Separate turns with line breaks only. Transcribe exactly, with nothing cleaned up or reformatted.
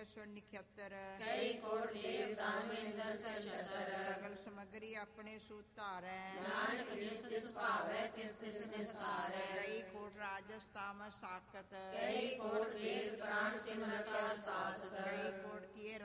ਅਸੁਰ ਨਿਖੇਤਰ
ਕਈ ਕੋਟ ਦੇਵ ਦਾਨਵੇਂਦਰ ਸਰਸ਼ਤਰ
ਸਗਲ ਸਮਗਰੀ ਆਪਣੇ ਸੂਤ ਧਾਰੈ
ਨਾਨਕ ਜਿਸ ਤਿਸ ਭਾਵੈ ਤਿਸ ਤਿਸ ਨਿਸਕਾਰੈ
ਕਈ ਕੋਟ ਰਾਜਸ ਤਾਮਸ ਸਾਕਤ
ਕਈ ਕੋਟ ਵੇਦ ਪ੍ਰਾਨ ਸਿਮਰਤ ਅਰ ਸਾਸਤ
ਕਈ ਕੋਟ ਕੀਏ